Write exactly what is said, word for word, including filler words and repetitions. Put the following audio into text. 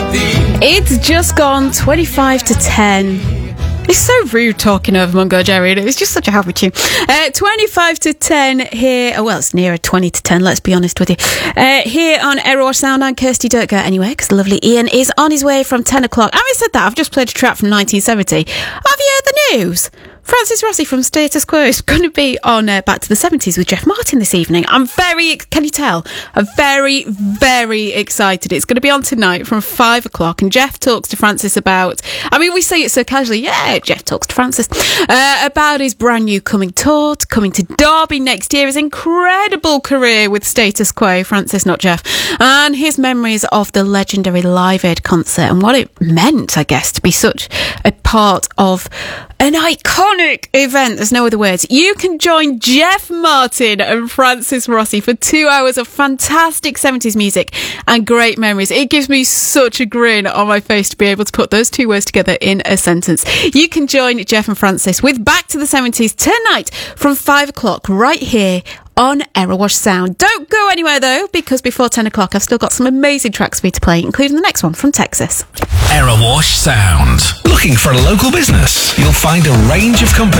It's just gone twenty-five to ten. It's so rude talking over Mungo Jerry. It was just such a happy tune. Uh, twenty-five to ten here. Oh, well, it's nearer twenty to ten, let's be honest with you. Uh, here on Error Sound, I'm Kirsty. Don't go anywhere because the lovely Ian is on his way from ten o'clock. Having said that, I've just played a track from nineteen seventy. Have you heard the news? Francis Rossi from Status Quo is going to be on uh, Back to the seventies with Jeff Martin this evening. I'm very, can you tell? I'm very, very excited. It's going to be on tonight from five o'clock, and Jeff talks to Francis about, I mean, we say it so casually, yeah, Jeff talks to Francis, uh, about his brand new coming tour, coming to Derby next year, his incredible career with Status Quo, Francis, not Jeff, and his memories of the legendary Live Aid concert and what it meant, I guess, to be such a part of an iconic event. There's no other words. You can join Jeff Martin and Francis Rossi for two hours of fantastic seventies music and great memories. It gives me such a grin on my face to be able to put those two words together in a sentence. You can join Jeff and Francis with Back to the seventies tonight from five o'clock right here on Error Wash Sound. Don't go anywhere though, because before ten o'clock I've still got some amazing tracks for you to play, including the next one from Texas. Error Wash Sound. Looking for a local business? You'll find a range of companies